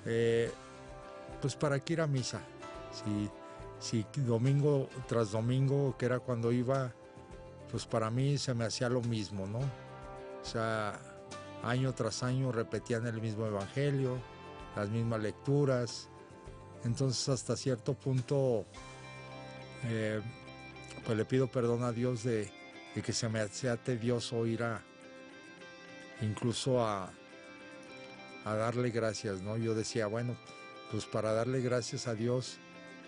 eh, pues para qué ir a misa. Si domingo tras domingo, que era cuando iba, pues para mí se me hacía lo mismo, ¿no? O sea, año tras año repetían el mismo evangelio, las mismas lecturas. Entonces hasta cierto punto eh, pues le pido perdón a Dios de que se me hacía tedioso ir incluso a darle gracias, ¿no? Yo decía, bueno, pues para darle gracias a Dios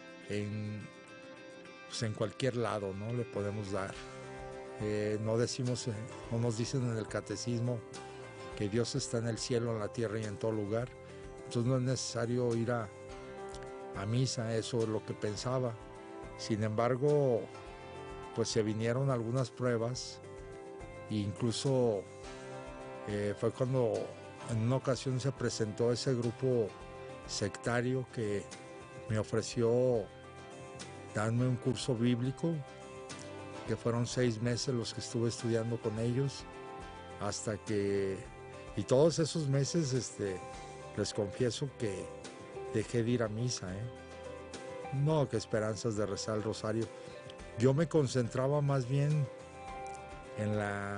pues en cualquier lado, ¿no? Le podemos dar. No decimos, no nos dicen en el catecismo que Dios está en el cielo, en la tierra y en todo lugar. Entonces no es necesario ir a misa, eso es lo que pensaba. Sin embargo, pues se vinieron algunas pruebas e incluso fue cuando en una ocasión se presentó ese grupo sectario que me ofreció darme un curso bíblico, que fueron 6 meses los que estuve estudiando con ellos, hasta que, y todos esos meses les confieso que dejé de ir a misa, No, que esperanzas de rezar el rosario. Yo me concentraba más bien en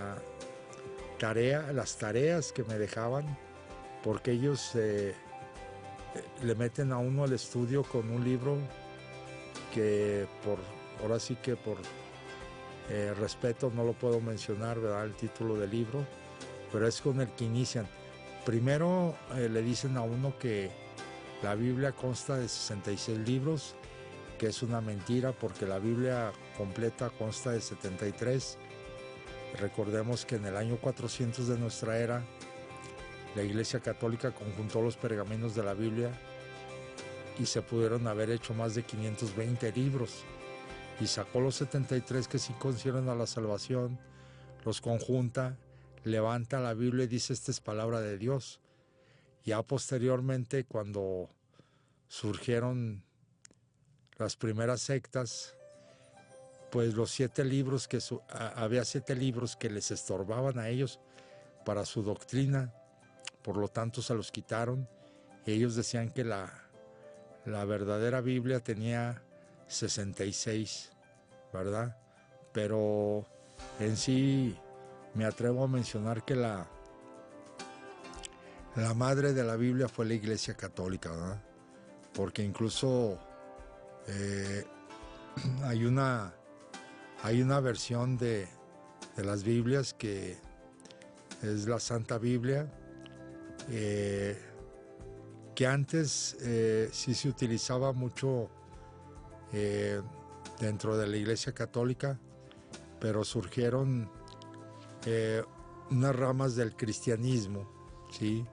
las tareas que me dejaban, porque ellos le meten a uno al estudio con un libro que ahora sí que por respeto no lo puedo mencionar, ¿verdad? El título del libro, pero es con el que inician. Primero le dicen a uno que la Biblia consta de 66 libros, que es una mentira porque la Biblia completa consta de 73. Recordemos que en el año 400 de nuestra era, la Iglesia Católica conjuntó los pergaminos de la Biblia y se pudieron haber hecho más de 520 libros. Y sacó los 73 que sí conciernen a la salvación, los conjunta, levanta la Biblia y dice: esta es palabra de Dios. Ya posteriormente, cuando surgieron las primeras sectas, pues los 7 libros había 7 libros que les estorbaban a ellos para su doctrina, por lo tanto se los quitaron, y ellos decían que la verdadera Biblia tenía 66, ¿verdad? Pero en sí me atrevo a mencionar que la madre de la Biblia fue la Iglesia Católica, ¿verdad? Porque incluso hay una versión de las Biblias que es la Santa Biblia, que antes sí se utilizaba mucho dentro de la Iglesia Católica, pero surgieron unas ramas del cristianismo, ¿sí?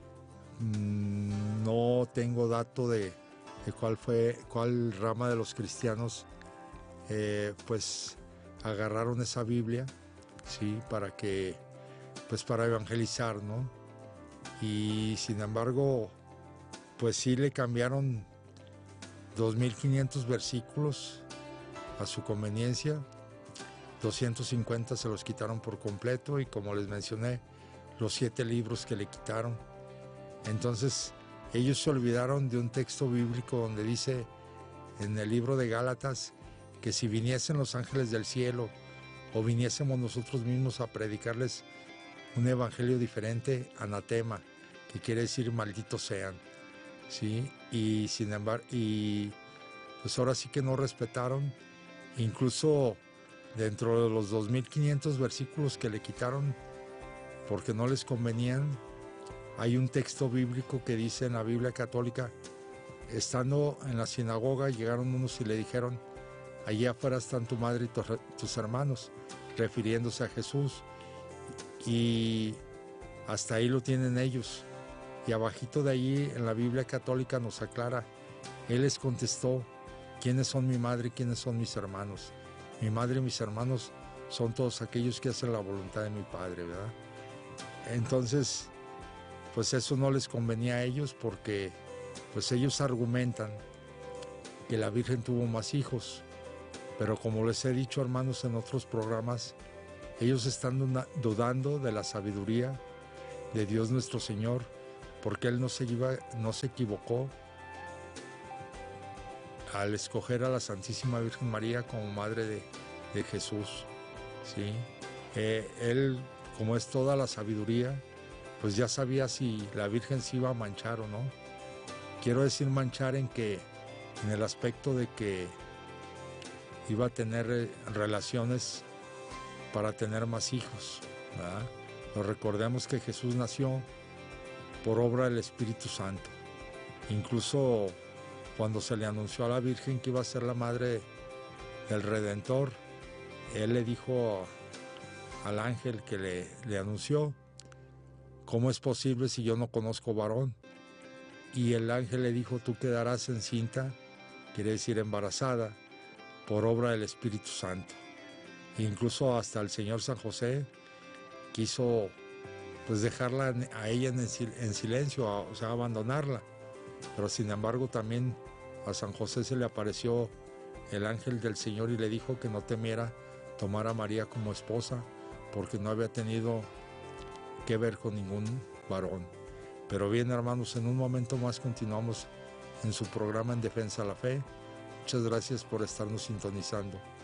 No tengo dato de cuál rama de los cristianos pues agarraron esa Biblia, ¿sí? Para evangelizar, ¿no? Y sin embargo, pues sí le cambiaron 2500 versículos a su conveniencia, 250 se los quitaron por completo, y como les mencioné, los 7 libros que le quitaron. Entonces ellos se olvidaron de un texto bíblico donde dice en el libro de Gálatas que si viniesen los ángeles del cielo o viniésemos nosotros mismos a predicarles un evangelio diferente, anatema, que quiere decir malditos sean, ¿sí? Y sin embargo, pues ahora sí que no respetaron. Incluso dentro de los 2500 versículos que le quitaron porque no les convenían, hay un texto bíblico que dice en la Biblia Católica: estando en la sinagoga, llegaron unos y le dijeron: allí afuera están tu madre y tus hermanos, refiriéndose a Jesús. Y hasta ahí lo tienen ellos. Y abajito de allí en la Biblia Católica nos aclara: él les contestó: ¿quiénes son mi madre y quiénes son mis hermanos? Mi madre y mis hermanos son todos aquellos que hacen la voluntad de mi Padre, ¿verdad? Entonces, pues eso no les convenía a ellos, porque pues ellos argumentan que la Virgen tuvo más hijos, pero como les he dicho, hermanos, en otros programas, ellos están dudando de la sabiduría de Dios nuestro Señor, porque él no se equivocó al escoger a la Santísima Virgen María como madre de Jesús, ¿sí? Él, como es toda la sabiduría, pues ya sabía si la Virgen se iba a manchar o no. Quiero decir manchar en el aspecto de que iba a tener relaciones para tener más hijos, ¿verdad? Pero recordemos que Jesús nació por obra del Espíritu Santo. Incluso cuando se le anunció a la Virgen que iba a ser la madre del Redentor, él le dijo al ángel que le anunció: ¿cómo es posible si yo no conozco varón? Y el ángel le dijo: tú quedarás encinta, quiere decir embarazada, por obra del Espíritu Santo. Incluso hasta el Señor San José quiso pues dejarla a ella en silencio, o sea, abandonarla. Pero sin embargo también a San José se le apareció el ángel del Señor y le dijo que no temiera tomar a María como esposa, porque no había tenido que ver con ningún varón. Pero bien, hermanos, en un momento más continuamos en su programa En Defensa de la Fe. Muchas gracias por estarnos sintonizando.